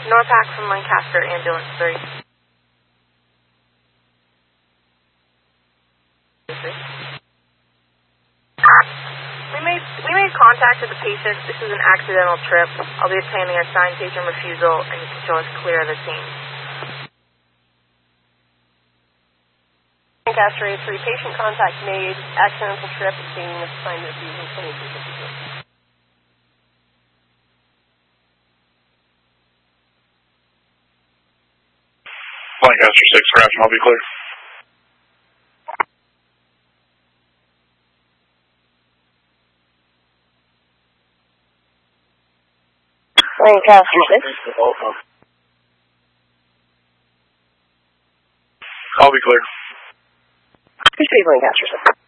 Norpac from Lancaster, ambulance 3. We made contact with the patient. This is an accidental trip. I'll be obtaining a signed patient refusal, and you can show us clear of the scene. Lancaster 3, patient contact made, accidental trip, obtaining a signed refusal, 2252. Lancaster 6, Grafton, I'll be clear. Lancaster 6. I'll be clear. Proceed, Lancaster 6.